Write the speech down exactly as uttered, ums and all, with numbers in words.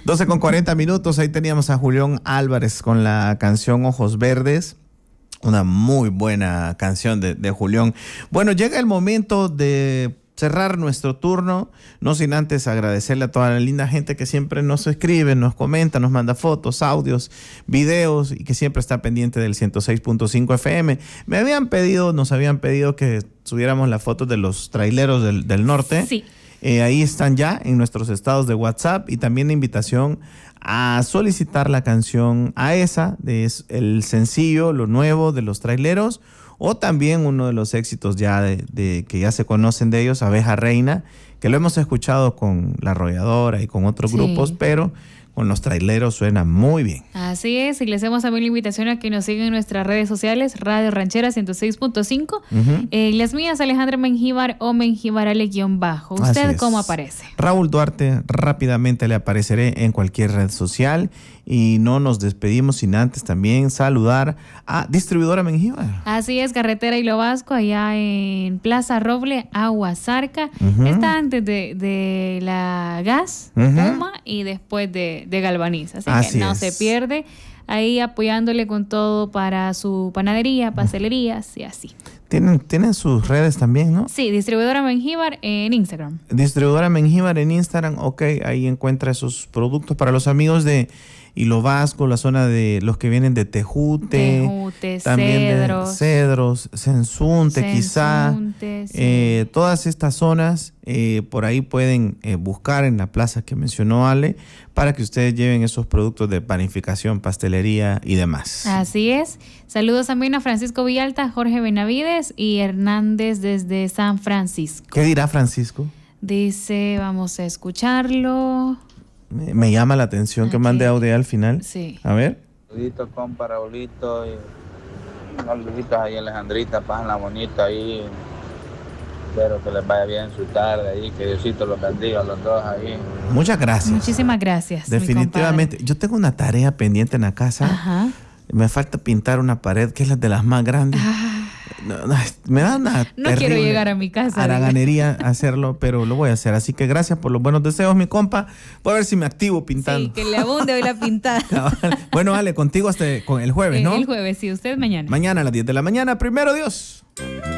doce con cuarenta minutos, ahí teníamos a Julián Álvarez con la canción Ojos Verdes. Una muy buena canción de, de Julián. Bueno, llega el momento de cerrar nuestro turno, no sin antes agradecerle a toda la linda gente que siempre nos escribe, nos comenta, nos manda fotos, audios, videos y que siempre está pendiente del ciento seis punto cinco F M. Me habían pedido, nos habían pedido que subiéramos las fotos de los traileros del, del norte. Sí. Eh, ahí están ya en nuestros estados de WhatsApp y también la invitación a solicitar la canción a esa, de el sencillo, lo nuevo de los traileros, o también uno de los éxitos ya de, de que ya se conocen de ellos, Abeja Reina, que lo hemos escuchado con La Arrolladora y con otros Sí. grupos, pero con los traileros suena muy bien. Así es, y le hacemos también la invitación a que nos sigan en nuestras redes sociales, Radio Ranchera ciento seis punto cinco. Uh-huh. Eh, las mías, Alejandra Mengíbar o Mengíbarale-bajo. ¿Usted Así es. cómo aparece? Raúl Duarte, rápidamente le apareceré en cualquier red social. Y no nos despedimos sin antes también saludar a Distribuidora Mengíbar. Así es, Carretera Hilo Vasco, allá en Plaza Roble, Aguasarca. Uh-huh. Está antes de, de la Gas, uh-huh. Puma, y después de, de Galvaniza. Así, Así que no es. se pierde. Ahí apoyándole con todo para su panadería, pastelerías y así. Tienen, tienen sus redes también, ¿no? Sí, Distribuidora Mengíbar en Instagram. Distribuidora Mengíbar en Instagram, ok, ahí encuentra esos productos para los amigos de Hilo Vasco, la zona de los que vienen de Tejute, Tejute, también Cedros. de Cedros, Sensunte, quizá, Sensunte, sí. eh, todas estas zonas, eh, por ahí pueden eh, buscar en la plaza que mencionó Ale, para que ustedes lleven esos productos de panificación, pastelería y demás. Así es. Saludos también a Francisco Villalta, Jorge Benavides y Hernández desde San Francisco. ¿Qué dirá Francisco? Dice, vamos a escucharlo. Me, me llama la atención Okay. que mande audio al final. Sí. A ver. Saluditos, compa Raulito, y saluditos ahí a Alejandrita, pásenla bonita ahí. Espero que les vaya bien su tarde ahí, que Diosito los bendiga a los dos ahí. Muchas gracias. Muchísimas gracias. Definitivamente. Yo tengo una tarea pendiente en la casa. Ajá. Me falta pintar una pared que es la de las más grandes. Ah. No, no, me da una No quiero llegar a mi casa. haraganería hacerlo, pero lo voy a hacer. Así que gracias por los buenos deseos, mi compa. Voy a ver si me activo pintando. Sí, que le abunde hoy la pintada. Bueno, Ale, contigo hasta con el jueves, ¿no? El jueves, sí, usted mañana. Mañana a las diez de la mañana. Primero Dios.